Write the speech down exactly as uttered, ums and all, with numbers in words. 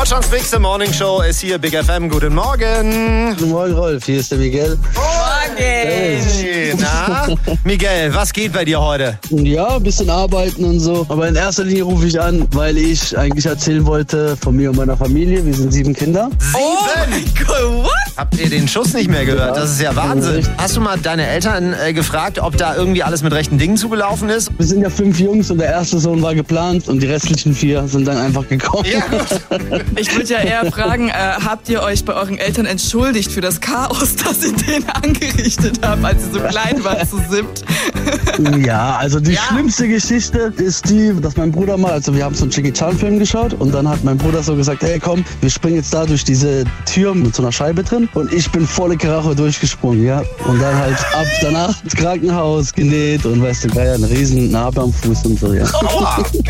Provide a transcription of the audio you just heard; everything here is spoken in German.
Deutschlands bigste Morningshow ist hier, Big F M. Guten Morgen. Guten Morgen, Rolf. Hier ist der Miguel. Morgen. Hey, na, Miguel, was geht bei dir heute? Ja, ein bisschen arbeiten und so. Aber in erster Linie rufe ich an, weil ich eigentlich erzählen wollte von mir und meiner Familie. Wir sind sieben Kinder. Sieben? Oh mein Gott, what? Habt ihr den Schuss nicht mehr gehört? Ja. Das ist ja Wahnsinn. Hast du mal deine Eltern äh, gefragt, ob da irgendwie alles mit rechten Dingen zugelaufen ist? Wir sind ja fünf Jungs und der erste Sohn war geplant und die restlichen vier sind dann einfach gekommen. Ja, gut. Ich würde ja eher fragen, äh, habt ihr euch bei euren Eltern entschuldigt für das Chaos, das ihr denen angerichtet habt, als ihr so klein wart, zu siebt? Ja, also die Ja. schlimmste Geschichte ist die, dass mein Bruder mal, also wir haben so einen Jackie Chan Film geschaut und dann hat mein Bruder so gesagt, hey komm, wir springen jetzt da durch diese Tür mit so einer Scheibe drin und ich bin volle Karacho durchgesprungen, ja. Und dann halt ab danach ins Krankenhaus genäht und weißt du, Geier, eine riesen Narbe am Fuß und so, ja. Aua.